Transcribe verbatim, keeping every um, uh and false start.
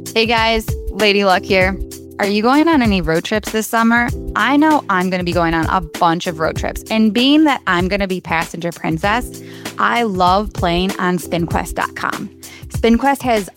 Hey guys, Lady Luck here. Are you going on any road trips this summer? I know I'm going to be going on a bunch of road trips. And being that I'm going to be passenger princess, I love playing on spin quest dot com. SpinQuest has